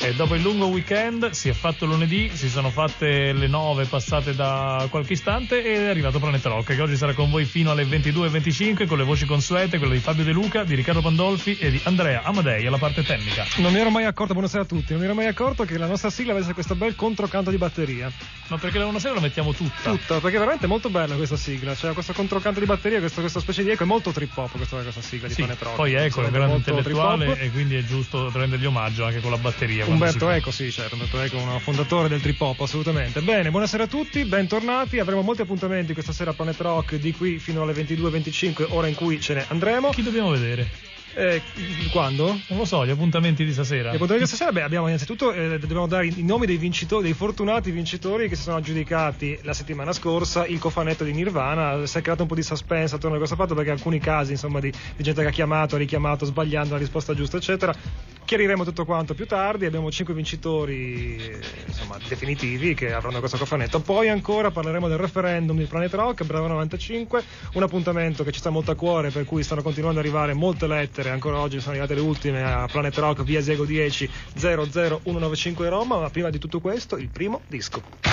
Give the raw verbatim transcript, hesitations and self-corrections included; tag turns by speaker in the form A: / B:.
A: E dopo il lungo weekend si è fatto lunedì, si sono fatte le nove passate da qualche istante ed è arrivato Planet Rock, che oggi sarà con voi fino alle ventidue e venticinque con le voci consuete, quelle di Fabio De Luca, di Riccardo Pandolfi e di Andrea Amadei alla parte tecnica.
B: Non mi ero mai accorto, buonasera a tutti, non mi ero mai accorto che la nostra sigla avesse questo bel controcanto di batteria.
A: Ma perché una sera la mettiamo tutta?
B: Tutta, perché è veramente molto bella questa sigla, cioè questo controcanto di batteria, questa, questa specie di eco, è molto trip hop questa, questa sigla di
A: sì,
B: Planet Rock.
A: Poi Eco è un grande intellettuale e quindi è giusto rendergli omaggio anche con la batteria.
B: Umberto Eco, sì, certo, Umberto Eco è un fondatore del trip hop, assolutamente. Bene, buonasera a tutti, bentornati, avremo molti appuntamenti questa sera a Planet Rock, di qui fino alle ventidue e venticinque, ora in cui ce ne andremo.
A: Chi dobbiamo vedere?
B: Eh, quando?
A: Non lo so, gli appuntamenti di stasera.
B: Gli appuntamenti di stasera, beh, abbiamo innanzitutto eh, dobbiamo dare i nomi dei vincitori, dei fortunati vincitori che si sono aggiudicati la settimana scorsa il cofanetto di Nirvana. Si è creato un po' di suspense attorno a questo fatto perché alcuni casi, insomma, di, di gente che ha chiamato, ha richiamato, sbagliando la risposta giusta, eccetera. Chiariremo tutto quanto più tardi. Abbiamo cinque vincitori, insomma, definitivi che avranno questo cofanetto. Poi ancora parleremo del referendum di Planet Rock, Bravo novantacinque, un appuntamento che ci sta molto a cuore, per cui stanno continuando ad arrivare molte lettere. Ancora oggi sono arrivate le ultime a Planet Rock, via Asiago dieci zero zero uno nove cinque Roma. Ma prima di tutto questo, il primo disco.